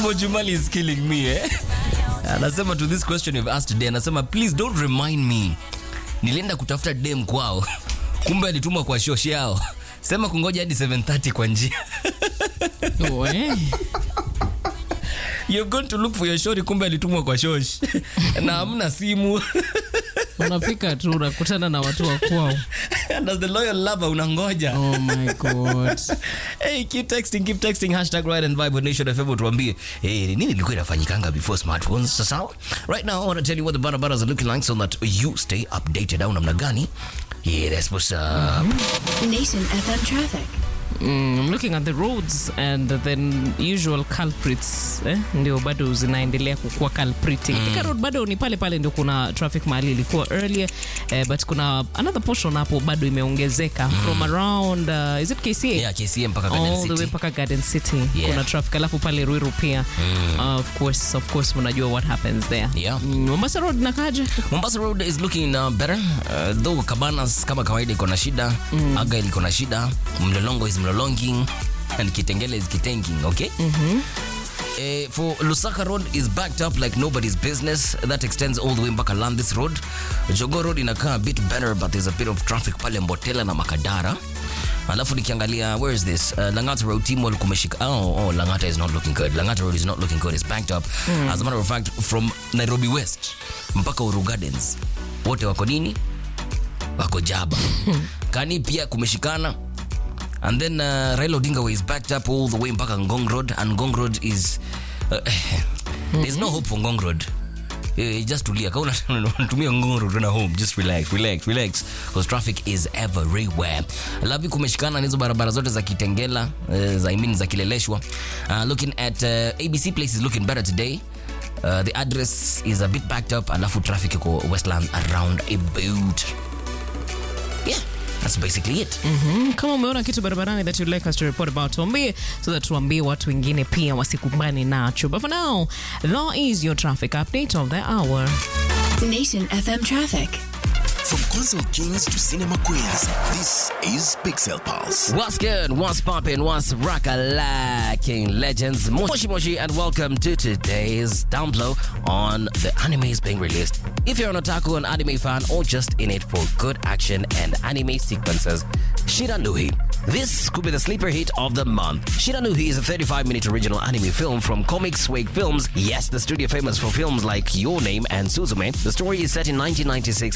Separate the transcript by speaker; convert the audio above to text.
Speaker 1: Mojumali is killing me, eh? Anasema to this question you've asked today, anasema please don't remind me. Nilienda kutafuta dem kwao. Kumbe alitumwa kwa shosh yao. Sema kungoja hadi 7:30 kwa njia. You're going to look for your shorty, kumbe alitumwa kwa shosh. Na hamna simu.
Speaker 2: Unafika tu unakutana na watu wa kwao.
Speaker 1: And as the loyal lover unangoja.
Speaker 2: Oh my god.
Speaker 1: Hey, keep texting #Ride and Vibe Nation FM tuambie. Hey, nini ilikuwa inafanyikanga before smartphones? Sasa right now I want to tell you what the barabaras are looking like so that you stay updated au namna gani. Yeah, that's what's up.
Speaker 3: Nation FM traffic.
Speaker 2: I'm looking at the roads and the usual culprits ndio bado zinaendelea kukua culprity. Thika Road bado ni pale ndio kuna traffic mahali ilikuwa earlier, but kuna another portion hapo bado imeongezeka from around is it KCA?
Speaker 1: Yeah, KCA mpaka Garden City.
Speaker 2: All the way mpaka Garden City.
Speaker 1: Yeah.
Speaker 2: Kuna traffic alafu pale Ruiru pia. Of course mnajua what happens there.
Speaker 1: Yeah.
Speaker 2: Mombasa Road nakaje?
Speaker 1: Mombasa Road is looking better. Though Cabanas kama kawaida iko na shida, Aga iko na shida, Mlolongo is Mlolonging and Kitengele is Kitenging, okay? For Lusaka Road is backed up like nobody's business. That extends all the way mpaka Landis Road. Jogoo Road inakaa a bit better, but there's a bit of traffic pale Mbotela na Makadara. Alafu nikiangalia, where is this? Langata Road, Timol kumeshika. Oh, Langata is not looking good. Langata Road is not looking good. It's backed up. As a matter of fact, from Nairobi West mpaka Uru Gardens. Wote wako nini? Wako Jaba. Kani pia kumeshikana. And then Raila Odinga Way is backed up all the way mpaka Ngong Road, and Ngong Road is there's no hope for Ngong Road. Just tulia, kama unatumia Ngong Road na home, just relax because traffic is everywhere. Labi kumeshikana hizo barabara zote za Kitengela, za Kileleshwa. Looking at ABC Place is looking better today. The address is a bit backed up, alafu traffic iko Westland around about. Yeah. That's basically it.
Speaker 2: Kama umeona kitu barabarani that you'd like us to report about, tuambie so that tuambie watu wengine pia wasikumbane nacho. But for now, that is your traffic update of the hour.
Speaker 3: Nation FM traffic.
Speaker 4: From Console Kings to Cinema Queens, this is Pixel Pulse.
Speaker 1: What's good? What's poppin'? What's rock-a-lacking, legends? Moshi, and welcome to today's download on the animes being released. If you're an otaku, an anime fan, or just in it for good action and anime sequences, Shiranui. This could be the sleeper hit of the month. Shiranui is a 35-minute original anime film from Comic Swag Films. Yes, the studio famous for films like Your Name and Suzume. The story is set in 1996